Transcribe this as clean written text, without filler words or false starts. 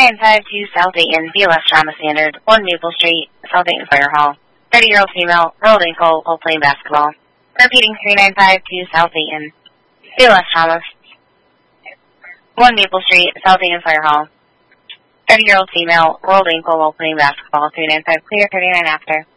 3952 South Dayton, BLS Trauma Standard, 1 Maple Street, South Dayton Fire Hall. 30-year-old female, rolled ankle while playing basketball. Repeating 3952 South Dayton, BLS Trauma, 1 Maple Street, South Dayton Fire Hall. 30-year-old female, rolled ankle while playing basketball. 395 clear, 39 after.